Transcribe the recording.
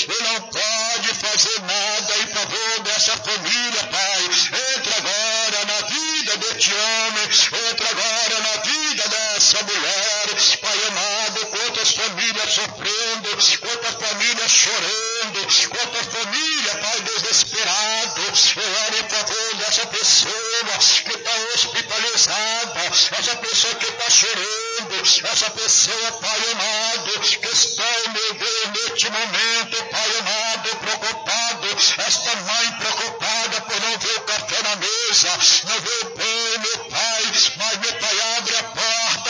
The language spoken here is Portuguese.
e não pode fazer nada em favor dessa família, Pai. Entra agora na vida deste homem, entra agora na vida dessa mulher, Pai amado, quantas famílias sofrendo, quantas famílias chorando, quantas famílias, Pai, desesperado. Eu oro em favor dessa pessoa que está hospitalizada, essa pessoa que está chorando, essa pessoa, Pai amado, que está, meu Deus, neste momento